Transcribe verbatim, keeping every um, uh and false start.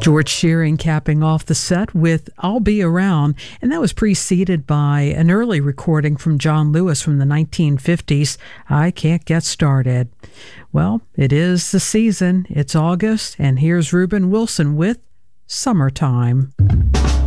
George Shearing capping off the set with I'll Be Around, and that was preceded by an early recording from John Lewis from the nineteen fifties, I Can't Get Started. Well, it is the season, it's August, and here's Reuben Wilson with Summertime.